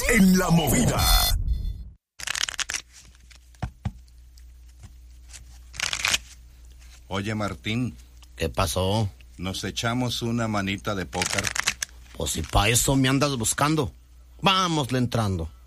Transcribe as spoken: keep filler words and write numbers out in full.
en la movida. Oye, Martín. ¿Qué pasó? ¿Nos echamos una manita de póker? Pues si pa' eso me andas buscando. Vámosle entrando.